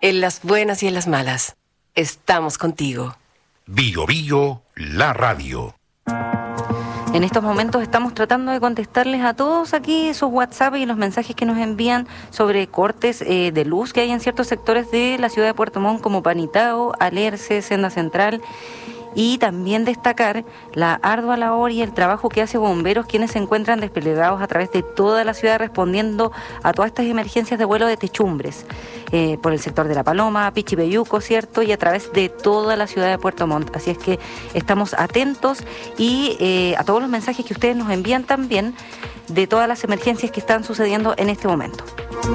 En las buenas y en las malas, estamos contigo. Bio Bio, la radio. En estos momentos estamos tratando de contestarles a todos aquí sus WhatsApp y los mensajes que nos envían sobre cortes de luz que hay en ciertos sectores de la ciudad de Puerto Montt, como Panitao, Alerce, Senda Central. Y también destacar la ardua labor y el trabajo que hace bomberos, quienes se encuentran desplegados a través de toda la ciudad respondiendo a todas estas emergencias de vuelo de techumbres, por el sector de La Paloma, Pichipeyuco, ¿cierto? Y a través de toda la ciudad de Puerto Montt. Así es que estamos atentos y a todos los mensajes que ustedes nos envían también de todas las emergencias que están sucediendo en este momento.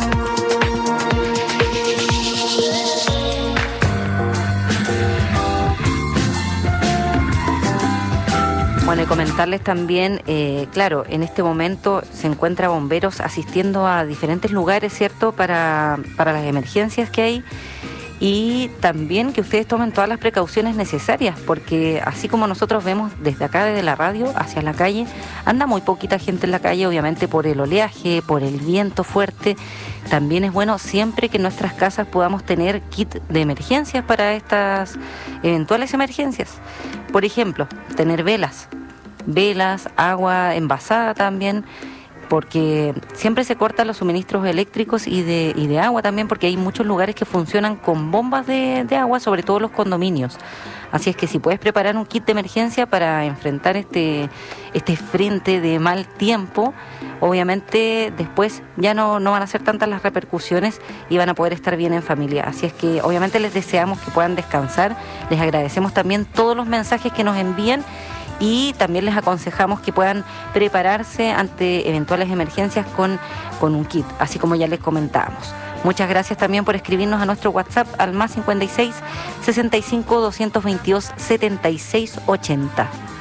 Bueno, y comentarles también, claro, en este momento se encuentra bomberos asistiendo a diferentes lugares, ¿cierto?, para las emergencias que hay, y también que ustedes tomen todas las precauciones necesarias, porque así como nosotros vemos desde acá, desde la radio, hacia la calle, anda muy poquita gente en la calle, obviamente por el oleaje, por el viento fuerte. También es bueno siempre que en nuestras casas podamos tener kit de emergencias para estas eventuales emergencias. Por ejemplo, tener velas, agua envasada también, porque siempre se cortan los suministros eléctricos y de agua también, porque hay muchos lugares que funcionan con bombas de agua, sobre todo los condominios. Así es que si puedes preparar un kit de emergencia para enfrentar este frente de mal tiempo, obviamente después ya no van a ser tantas las repercusiones y van a poder estar bien en familia. Así es que obviamente les deseamos que puedan descansar, les agradecemos también todos los mensajes que nos envían y también les aconsejamos que puedan prepararse ante eventuales emergencias con un kit, así como ya les comentábamos. Muchas gracias también por escribirnos a nuestro WhatsApp al +56 65 222 76 80.